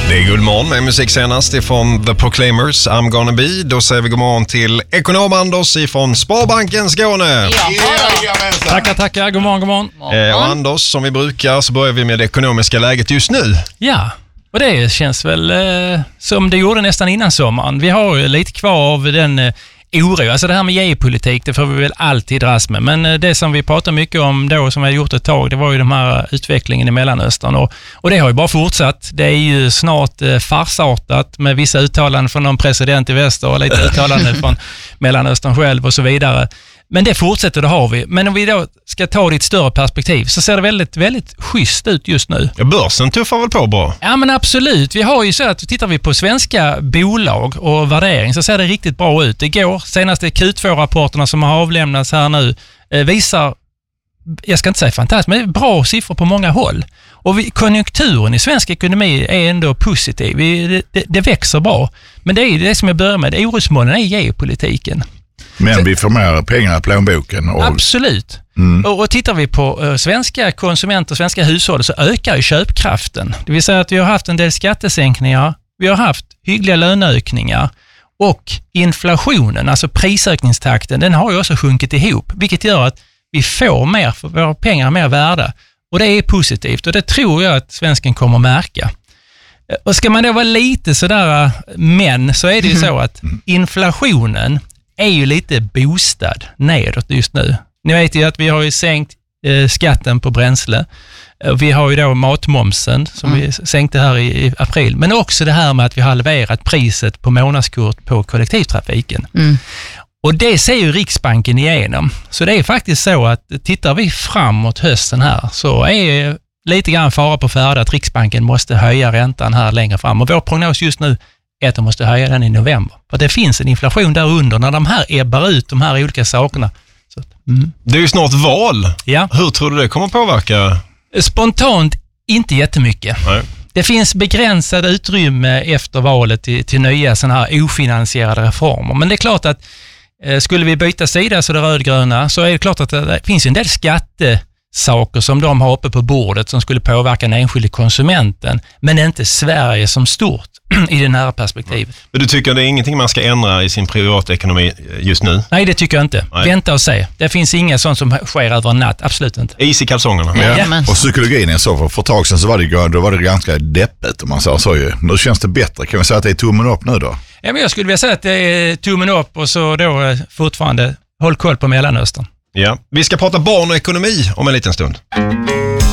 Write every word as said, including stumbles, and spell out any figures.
Det är Guldmorgon med musik senast ifrån The Proclaimers, I'm gonna be. Då säger vi god morgon till ekonom Anders ifrån Sparbanken Skåne. Ja, tackar, tackar. God morgon, god morgon. Eh, och Anders, som vi brukar så börjar vi med det ekonomiska läget just nu. Ja, och det känns väl eh, som det gjorde nästan innan sommaren. Vi har ju lite kvar av den eh, oro. Alltså det här med geopolitik, det får vi väl alltid dras med. Men eh, det som vi pratar mycket om då, som vi har gjort ett tag, det var ju de här utvecklingen i Mellanöstern. Och, och det har ju bara fortsatt. Det är ju snart eh, farsartat med vissa uttalanden från någon president i väster och lite uttalanden från Mellanöstern själv och så vidare. Men det fortsätter, det har vi. Men om vi då ska ta det i ett större perspektiv så ser det väldigt, väldigt schysst ut just nu. Ja, börsen tuffar väl på bra? Ja, men absolut. Vi har ju så att tittar vi på svenska bolag och värdering så ser det riktigt bra ut. Det går. Senaste Q två-rapporterna som har avlämnats här nu eh, visar, jag ska inte säga fantastiskt, men bra siffror på många håll. Och vi, konjunkturen i svensk ekonomi är ändå positiv. Vi, det, det, det växer bra. Men det är det som jag börjar med. Orosmolnen är geopolitiken. Men vi får mer pengar i plånboken. Och... Absolut. Mm. Och, och tittar vi på uh, svenska konsumenter, svenska hushåll så ökar ju köpkraften. Det vill säga att vi har haft en del skattesänkningar, vi har haft hyggliga löneökningar och inflationen, alltså prisökningstakten, den har ju också sjunkit ihop. Vilket gör att vi får mer för våra pengar, mer värde. Och det är positivt och det tror jag att svensken kommer märka. Och ska man då vara lite sådär men så är det ju så att inflationen är ju lite boostad nedåt just nu. Ni vet ju att vi har ju sänkt eh, skatten på bränsle. Vi har ju då matmomsen som mm. vi sänkte här i, i april. Men också det här med att vi har halverat priset på månadskort på kollektivtrafiken. Mm. Och det ser ju Riksbanken igenom. Så det är faktiskt så att tittar vi framåt hösten här så är lite grann fara på färde att Riksbanken måste höja räntan här längre fram. Och vår prognos just nu är att de måste höja den i november. För det finns en inflation där under när de här ebbar ut de här olika sakerna. Så, mm. Det är ju snart val. Ja. Hur tror du det kommer påverka? Spontant inte jättemycket. Nej. Det finns begränsad utrymme efter valet till, till nya sådana här ofinansierade reformer. Men det är klart att eh, skulle vi byta sida så det rödgröna så är det klart att det finns en del skattesaker som de har uppe på bordet som skulle påverka den enskilda konsumenten. Men inte Sverige som stort i det nära perspektivet. Men du tycker det är ingenting man ska ändra i sin privatekonomi just nu? Nej, det tycker jag inte. Nej. Vänta och se. Det finns inget sånt som sker över en natt. Absolut inte. Is i kalsongerna. Ja. Ja. Och psykologin är så. För, för ett tag sedan så var det, då var det ganska deppigt om man sa så ju. Nu känns det bättre. Kan vi säga att det är tummen upp nu då? Ja, men jag skulle vilja säga att det är tummen upp och så då fortfarande håll koll på Mellanöstern. Ja. Vi ska prata barn och ekonomi om en liten stund.